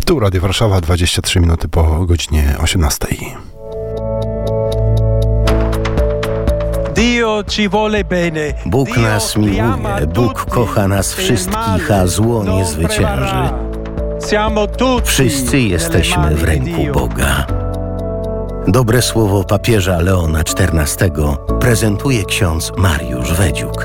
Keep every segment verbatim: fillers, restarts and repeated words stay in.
Tu Radio Warszawa, dwadzieścia trzy minuty po godzinie osiemnastej. Bóg nas miłuje, Bóg kocha nas wszystkich, a zło nie zwycięży. Wszyscy jesteśmy w ręku Boga. Dobre słowo papieża Leona czternastego prezentuje ksiądz Mariusz Wedziuk.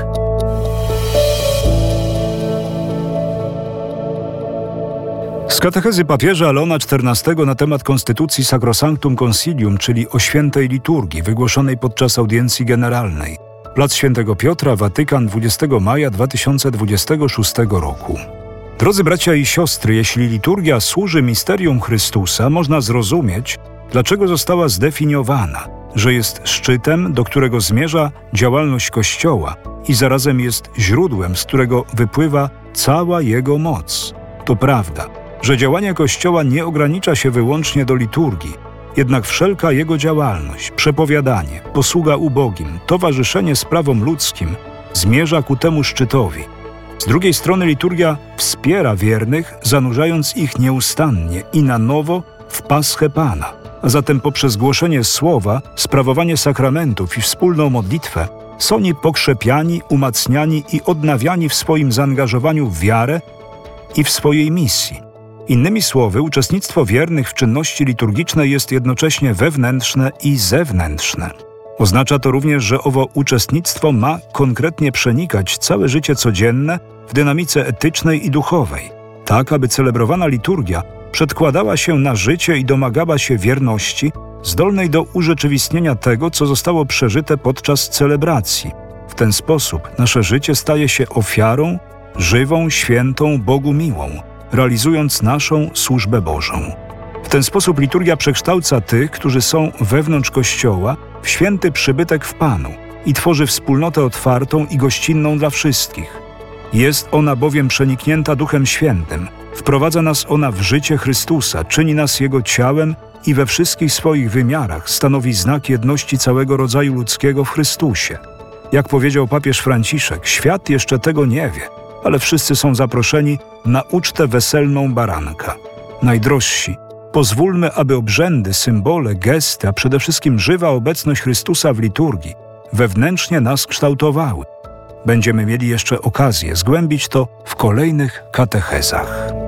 Z katechezy papieża Leona czternastego na temat konstytucji Sacrosanctum Concilium, czyli o świętej liturgii, wygłoszonej podczas audiencji generalnej. Plac Świętego Piotra, Watykan, dwudziestego maja dwa tysiące dwudziestego szóstego roku. Drodzy bracia i siostry, jeśli liturgia służy misterium Chrystusa, można zrozumieć, dlaczego została zdefiniowana, że jest szczytem, do którego zmierza działalność Kościoła i zarazem jest źródłem, z którego wypływa cała Jego moc. To prawda, że działanie Kościoła nie ogranicza się wyłącznie do liturgii, jednak wszelka jego działalność, przepowiadanie, posługa ubogim, towarzyszenie sprawom ludzkim zmierza ku temu szczytowi. Z drugiej strony liturgia wspiera wiernych, zanurzając ich nieustannie i na nowo w paschę Pana, a zatem poprzez głoszenie słowa, sprawowanie sakramentów i wspólną modlitwę są oni pokrzepiani, umacniani i odnawiani w swoim zaangażowaniu w wiarę i w swojej misji. Innymi słowy, uczestnictwo wiernych w czynności liturgicznej jest jednocześnie wewnętrzne i zewnętrzne. Oznacza to również, że owo uczestnictwo ma konkretnie przenikać całe życie codzienne w dynamice etycznej i duchowej, tak aby celebrowana liturgia przedkładała się na życie i domagała się wierności, zdolnej do urzeczywistnienia tego, co zostało przeżyte podczas celebracji. W ten sposób nasze życie staje się ofiarą, żywą, świętą, Bogu miłą, realizując naszą służbę Bożą. W ten sposób liturgia przekształca tych, którzy są wewnątrz Kościoła, w święty przybytek w Panu i tworzy wspólnotę otwartą i gościnną dla wszystkich. Jest ona bowiem przeniknięta Duchem Świętym, wprowadza nas ona w życie Chrystusa, czyni nas Jego ciałem i we wszystkich swoich wymiarach stanowi znak jedności całego rodzaju ludzkiego w Chrystusie. Jak powiedział papież Franciszek, świat jeszcze tego nie wie, ale wszyscy są zaproszeni na ucztę weselną baranka. Najdrożsi, pozwólmy, aby obrzędy, symbole, gesty, a przede wszystkim żywa obecność Chrystusa w liturgii wewnętrznie nas kształtowały. Będziemy mieli jeszcze okazję zgłębić to w kolejnych katechezach.